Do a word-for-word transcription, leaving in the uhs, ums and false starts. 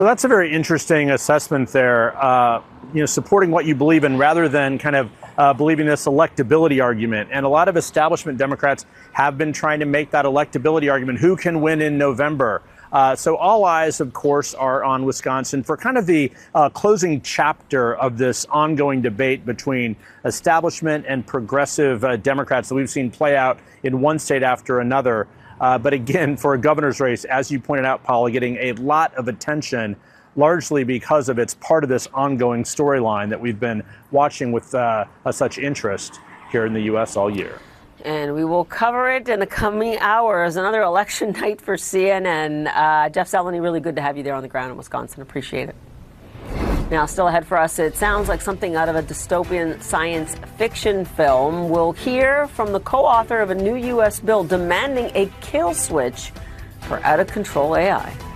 Well, that's a very interesting assessment there. Uh, you know, supporting what you believe in rather than kind of uh, believing this electability argument. And a lot of establishment Democrats have been trying to make that electability argument. Who can win in November? Uh, so all eyes, of course, are on Wisconsin for kind of the uh, closing chapter of this ongoing debate between establishment and progressive uh, Democrats that we've seen play out in one state after another. Uh, but again, for a governor's race, as you pointed out, Paula, getting a lot of attention, largely because of it's part of this ongoing storyline that we've been watching with uh, such interest here in the U S all year. And we will cover it in the coming hours. Another election night for C N N. Uh, Jeff Zeleny, really good to have you there on the ground in Wisconsin. Appreciate it. Now, still ahead for us, it sounds like something out of a dystopian science fiction film. We'll hear from the co-author of a new U S bill demanding a kill switch for out-of-control A I.